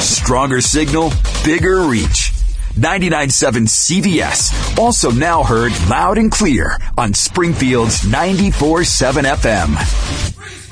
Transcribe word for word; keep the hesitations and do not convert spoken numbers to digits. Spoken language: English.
Stronger signal, bigger reach. ninety-nine point seven C B S. Also now heard loud and clear on Springfield's ninety-four point seven F M.